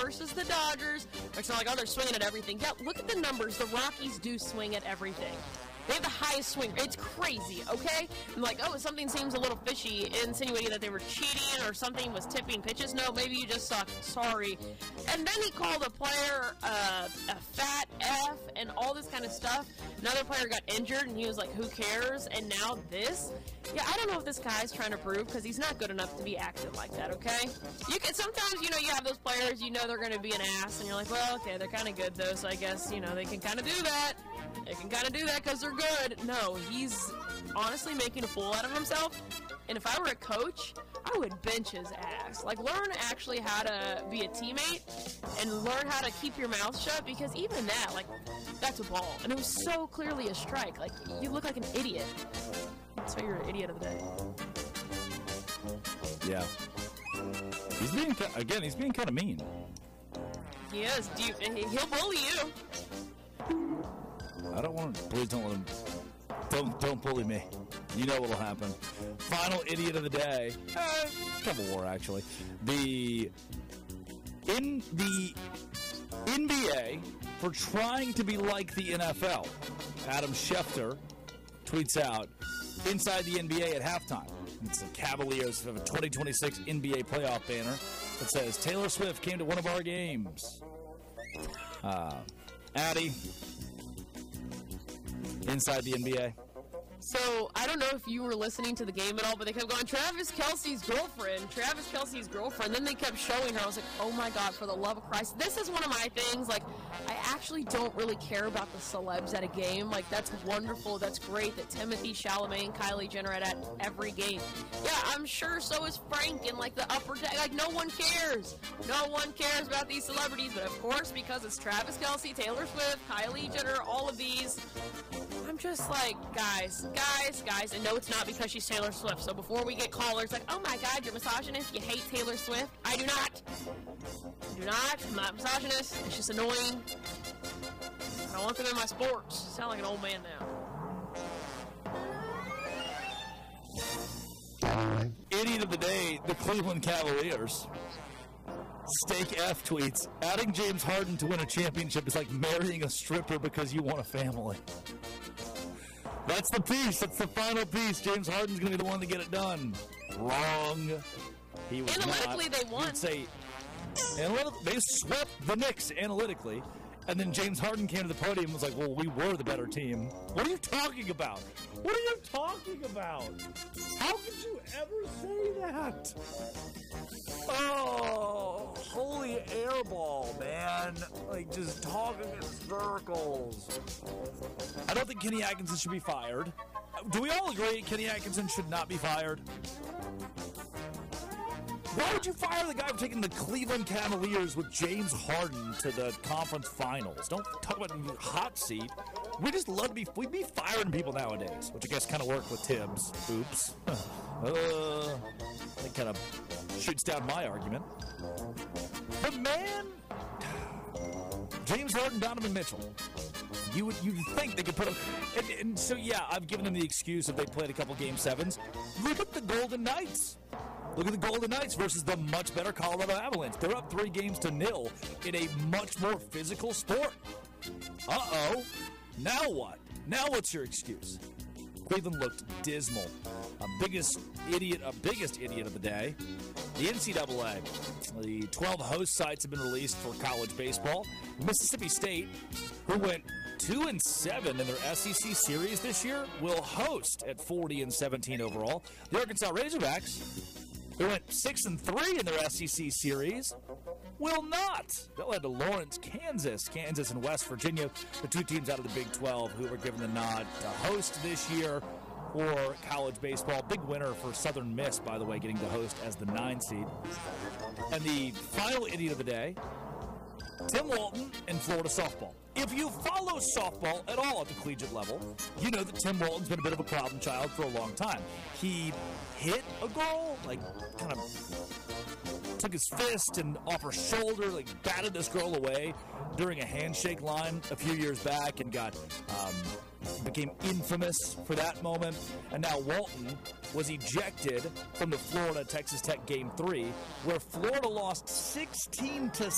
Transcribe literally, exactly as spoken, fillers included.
versus the Dodgers. It's not like, oh, they're swinging at everything. Yeah, look at the numbers. The Rockies do swing at everything. They have the highest swing. It's crazy, okay? I'm like, oh, something seems a little fishy, insinuating that they were cheating or something was tipping pitches. No, maybe you just suck. Sorry. And then he called a player uh, a fat F and all this kind of stuff. Another player got injured, and he was like, who cares? And now this? Yeah, I don't know what this guy's trying to prove, because he's not good enough to be acting like that, okay? You can sometimes, you know, you have those players, you know they're going to be an ass, and you're like, well, okay, they're kind of good, though, so I guess, you know, they can kind of do that. They can kind of do that because they're good. No, he's honestly making a fool out of himself. And if I were a coach, I would bench his ass. Like, learn actually how to be a teammate and learn how to keep your mouth shut, because even that, like, that's a ball. And it was so clearly a strike. Like, you look like an idiot. So you're an idiot of the day. Yeah. He's being, again, he's being kind of mean. He is. Do you, he'll bully you. I don't want to. Please don't let him. Don't don't bully me. You know what'll happen. Final idiot of the day. Eh, couple more actually. The in the N B A for trying to be like the N F L. Adam Schefter tweets out inside the N B A at halftime. It's the Cavaliers of a twenty twenty-six N B A playoff banner that says Taylor Swift came to one of our games. Uh, Addy. Inside the N B A. So, I don't know if you were listening to the game at all, but they kept going, Travis Kelce's girlfriend, Travis Kelce's girlfriend. Then they kept showing her. I was like, oh my God, for the love of Christ. This is one of my things. Like, I actually don't really care about the celebs at a game. Like, that's wonderful. That's great that Timothy Chalamet and Kylie Jenner are at every game. Yeah, I'm sure so is Frank and, like, the upper deck. Like, no one cares. No one cares about these celebrities. But, of course, because it's Travis Kelce, Taylor Swift, Kylie Jenner, all of these, I'm just like, guys, guys, guys, and no, it's not because she's Taylor Swift. So before we get callers like, oh my God, you're misogynist, you hate Taylor Swift. I do not. I do not. I'm not misogynist. It's just annoying. I don't want them in my sports. I sound like an old man now. Idiot of the day, the Cleveland Cavaliers. Steak F tweets, adding James Harden to win a championship is like marrying a stripper because you want a family. That's the piece. That's the final piece. James Harden's going to be the one to get it done. Wrong. He was Analytically, not. they won. You'd say, analytic- they swept the Knicks analytically, and then James Harden came to the podium and was like, well, we were the better team. What are you talking about? What are you talking about? How could you ever say that? Oh, holy airball, man. Like, just talking in circles. I don't think Kenny Atkinson should be fired. Do we all agree Kenny Atkinson should not be fired? Why would you fire the guy for taking the Cleveland Cavaliers with James Harden to the conference finals? Don't talk about the hot seat. We just love to be, we'd be firing people nowadays, which I guess kind of worked with Tibbs. Oops. uh, that kind of shoots down my argument. But man, James Harden, Donovan Mitchell. You would you'd think they could put them, and, and so yeah, I've given them the excuse if they played a couple game sevens. Look at the Golden Knights. Look at the Golden Knights versus the much better Colorado Avalanche. They're up three games to nil in a much more physical sport. Uh-oh. Now what? Now what's your excuse? Cleveland looked dismal. A biggest idiot, a biggest idiot of the day. The N C double A. The twelve host sites have been released for college baseball. Mississippi State, who went two and seven in their S E C series this year, will host at forty and seventeen overall. The Arkansas Razorbacks, who went six and three in their S E C series, will not. They'll head to Lawrence, Kansas. Kansas and West Virginia, the two teams out of the Big twelve who were given the nod to host this year for college baseball. Big winner for Southern Miss, by the way, getting to host as the nine seed. And the final idiot of the day, Tim Walton and Florida softball. If you follow softball at all at the collegiate level, you know that Tim Walton's been a bit of a problem child for a long time. He hit a girl, like, kind of took his fist and off her shoulder, like, batted this girl away during a handshake line a few years back and got, um, became infamous for that moment. And now Walton was ejected from the Florida-Texas Tech Game three, where Florida lost sixteen to